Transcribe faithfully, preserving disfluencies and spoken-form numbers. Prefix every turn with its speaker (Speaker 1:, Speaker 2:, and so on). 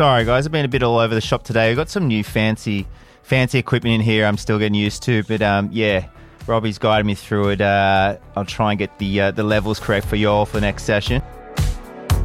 Speaker 1: Sorry, guys. I've been a bit all over the shop today. We've got some new fancy fancy equipment in here I'm still getting used to. But, um, yeah, Robbie's guided me through it. Uh, I'll try and get the uh, the levels correct for you all for the next session.